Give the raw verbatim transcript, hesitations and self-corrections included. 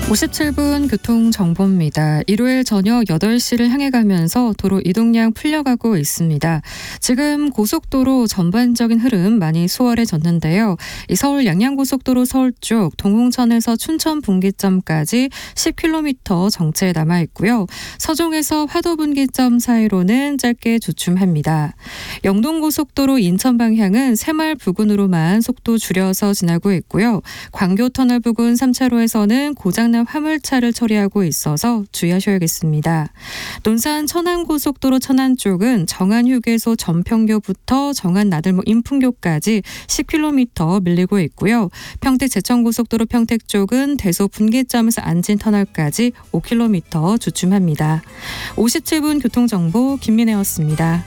오십칠 분 교통정보입니다. 일요일 저녁 여덟 시를 향해 가면서 도로 이동량 풀려가고 있습니다. 지금 고속도로 전반적인 흐름 많이 수월해졌는데요. 이 서울 양양고속도로 서울 쪽 동홍천에서 춘천 분기점까지 십 킬로미터 정체에 남아 있고요. 서종에서 화도 분기점 사이로는 짧게 주춤합니다. 영동고속도로 인천 방향은 새마을 부근으로만 속도 줄여서 지나고 있고요. 광교터널 부근 삼 차로에서는 고장난 화물차를 처리하고 있어서 주의하셔야겠습니다. 논산 천안고속도로 천안 쪽은 정안휴게소 전평교부터 정안 나들목 인풍교까지 십 킬로미터 밀리고 있고요. 평택 제천고속도로 평택 쪽은 대소 분기점에서 안진터널까지 오 킬로미터 주춤합니다. 오십칠 분 교통정보 김민혜였습니다.